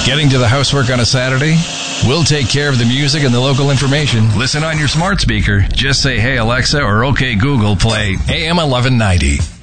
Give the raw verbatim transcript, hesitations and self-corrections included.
Getting to the housework on a Saturday? We'll take care of the music and the local information. Listen on your smart speaker. Just say, hey, Alexa, or okay, Google, play A M eleven ninety.